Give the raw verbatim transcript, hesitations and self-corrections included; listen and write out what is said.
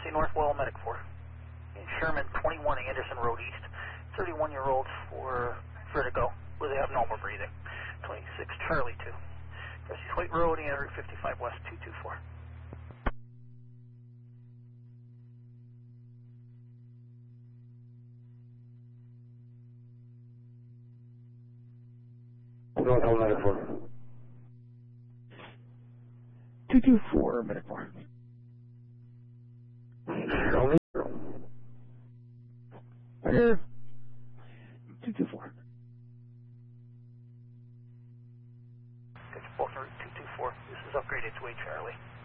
C Northwell, Medic four. In Sherman, twenty-one Anderson Road East. thirty-one-year-old for vertigo with abnormal breathing. twenty-six Charlie two. Garcia White Road and Route fifty-five West, two two four. Northwell, Medic four. two two four, Medic four. Show me. Here. two two four. Both Route two two four. This is upgraded to a Charlie.